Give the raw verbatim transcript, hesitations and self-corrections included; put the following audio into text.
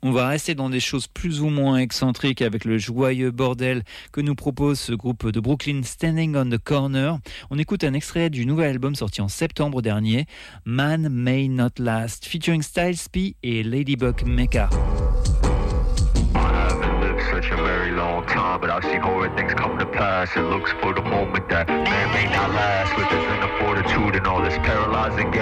On va rester dans des choses plus ou moins excentriques avec le joyeux bordel que nous propose ce groupe de Brooklyn, Standing on the Corner. On écoute un extrait du nouvel album sorti en septembre dernier, Man May Not Last, featuring Styles P et Ladybug Mecca. Such a very long time, but I've seen horrid things come to pass. It looks for the moment that man may not last, with this inner fortitude and all this paralyzing gas.